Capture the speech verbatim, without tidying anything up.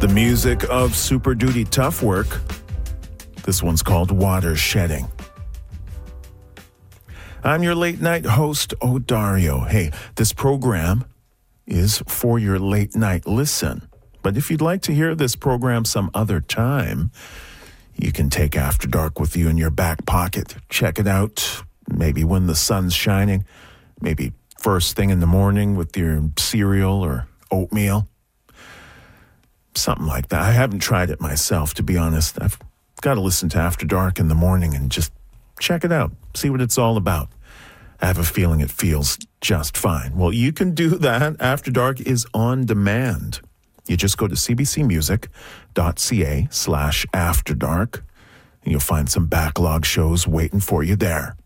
The music of Super Duty Tough Work. This one's called Water Shedding. I'm your late night host, Odario. Hey, this program is for your late night listen. But if you'd like to hear this program some other time, you can take After Dark with you in your back pocket. Check it out maybe when the sun's shining, maybe first thing in the morning with your cereal or oatmeal. Something like that. I haven't tried it myself, to be honest. I've got to listen to After Dark in the morning and just check it out, see what it's all about. I have a feeling it feels just fine. Well, you can do that. After Dark is on demand. You just go to cbcmusic.ca slash After Dark, and you'll find some backlog shows waiting for you there.